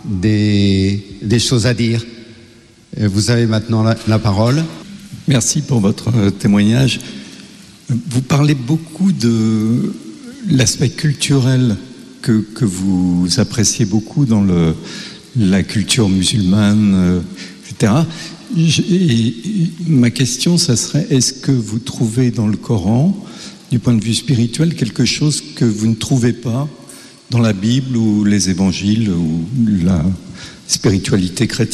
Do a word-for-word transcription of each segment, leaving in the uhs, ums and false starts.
des, des choses à dire. Vous avez maintenant la, la parole. Merci pour votre témoignage. Vous parlez beaucoup de l'aspect culturel que, que vous appréciez beaucoup dans le, la culture musulmane, et cetera. Et ma question, ça serait, est-ce que vous trouvez dans le Coran, du point de vue spirituel, quelque chose que vous ne trouvez pas dans la Bible ou les évangiles ou la spiritualité chrétienne ?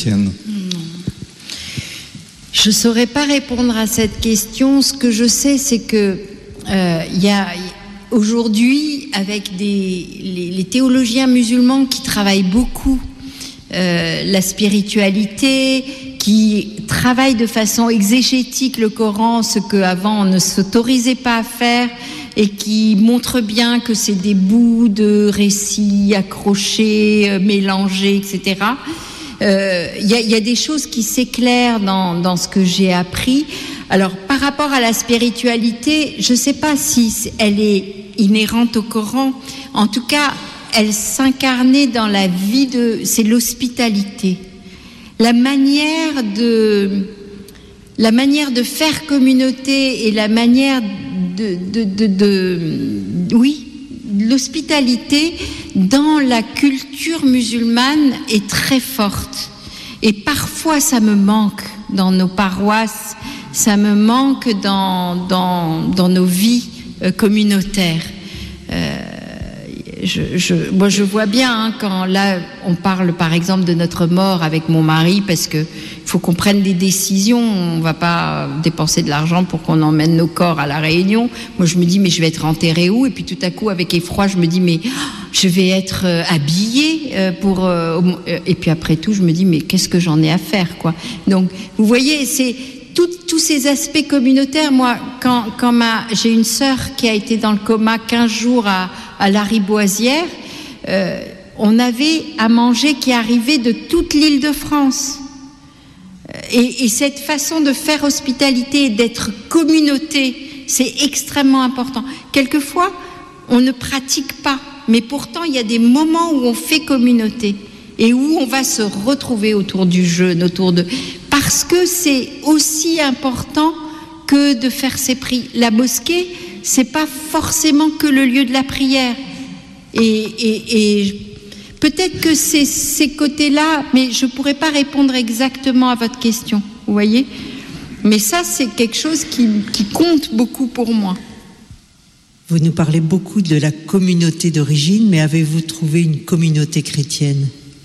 Je ne saurais pas répondre à cette question. Ce que je sais, c'est que euh, y a aujourd'hui, avec des, les, les théologiens musulmans qui travaillent beaucoup euh, la spiritualité, qui travaillent de façon exégétique le Coran, ce qu'avant on ne s'autorisait pas à faire, et qui montrent bien que c'est des bouts de récits accrochés, euh, mélangés, et cetera. Il euh, y, y a des choses qui s'éclairent dans, dans ce que j'ai appris. Alors, par rapport à la spiritualité, je ne sais pas si elle est inhérente au Coran. En tout cas, elle s'incarnait dans la vie de... C'est l'hospitalité. La manière de, la manière de faire communauté et la manière de... de, de, de oui, l'hospitalité dans la culture musulmane est très forte. Et parfois, ça me manque dans nos paroisses, ça me manque dans, dans, dans nos vies euh, communautaires. Euh, je, je, moi, je vois bien, hein, quand là, on parle par exemple de notre mort avec mon mari, parce qu'il faut qu'on prenne des décisions. On ne va pas dépenser de l'argent pour qu'on emmène nos corps à la Réunion. Moi, je me dis, mais je vais être enterrée où ? Et puis tout à coup, avec effroi, je me dis, mais oh, je vais être euh, habillée euh, pour... Euh, et puis après tout, je me dis, mais qu'est-ce que j'en ai à faire, quoi ? Donc, vous voyez, c'est... tous ces aspects communautaires. Moi, quand, quand ma, j'ai une sœur qui a été dans le coma quinze jours à, à Lariboisière, euh, on avait à manger qui arrivait de toute l'île de France. Et, et cette façon de faire hospitalité et d'être communauté, c'est extrêmement important. Quelquefois, on ne pratique pas, mais pourtant, il y a des moments où on fait communauté et où on va se retrouver autour du jeûne, autour de... Parce que c'est aussi important que de faire ses prières. La mosquée, c'est pas forcément que le lieu de la prière. Et, et, et peut-être que c'est ces côtés-là, mais je pourrais pas répondre exactement à votre question, vous voyez ? Mais ça, c'est quelque chose qui, qui compte beaucoup pour moi. Vous nous parlez beaucoup de la communauté d'origine, mais avez-vous trouvé une communauté chrétienne ?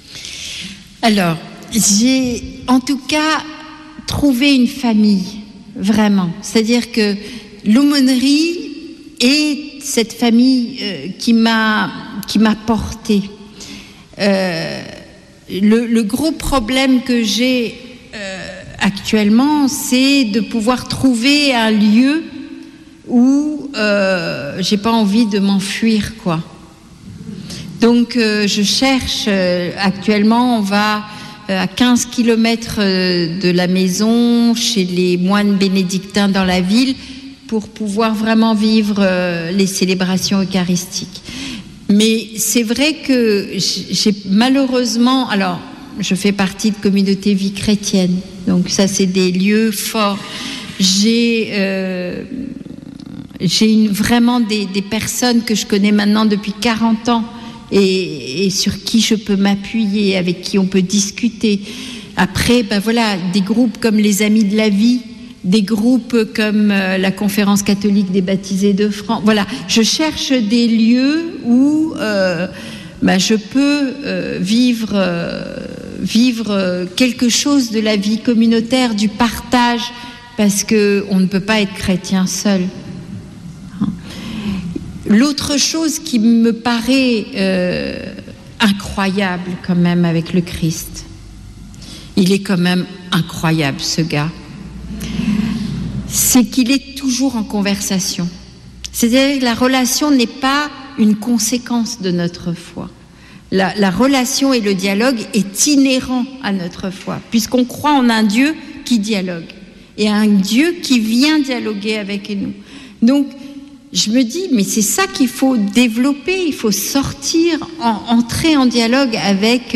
Alors, j'ai en tout cas trouvé une famille, vraiment. C'est-à-dire que l'aumônerie est cette famille euh, qui m'a, qui m'a portée. Euh, le, le gros problème que j'ai euh, actuellement, c'est de pouvoir trouver un lieu où euh, j'ai pas envie de m'enfuir, quoi. Donc euh, je cherche, euh, actuellement on va euh, à quinze kilomètres euh, de la maison, chez les moines bénédictins dans la ville, pour pouvoir vraiment vivre euh, les célébrations eucharistiques. Mais c'est vrai que j'ai malheureusement, alors je fais partie de communauté vie chrétienne, donc ça c'est des lieux forts. J'ai... Euh, j'ai une, vraiment des, des personnes que je connais maintenant depuis quarante ans, et, et sur qui je peux m'appuyer, avec qui on peut discuter. Après, ben voilà, des groupes comme les Amis de la Vie, des groupes comme euh, la Conférence catholique des baptisés de France. Voilà, je cherche des lieux où euh, ben je peux euh, vivre, euh, vivre quelque chose de la vie communautaire, du partage, parce qu'on ne peut pas être chrétien seul. L'autre chose qui me paraît euh, incroyable quand même avec le Christ, il est quand même incroyable ce gars, c'est qu'il est toujours en conversation. C'est-à-dire que la relation n'est pas une conséquence de notre foi. La, la relation et le dialogue est inhérent à notre foi, puisqu'on croit en un Dieu qui dialogue, et un Dieu qui vient dialoguer avec nous. Donc, je me dis, mais c'est ça qu'il faut développer, il faut sortir, en, entrer en dialogue avec